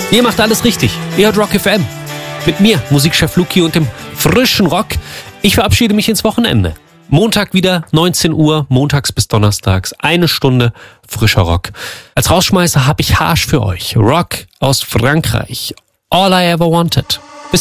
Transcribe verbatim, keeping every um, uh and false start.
Ihr macht alles richtig. Ihr hört Rock F M. Mit mir, Musikchef Luki und dem frischen Rock. Ich verabschiede mich ins Wochenende. Montag wieder neunzehn Uhr, montags bis donnerstags, eine Stunde frischer Rock. Als Rausschmeißer habe ich Harsh für euch. Rock aus Frankreich. All I Ever Wanted.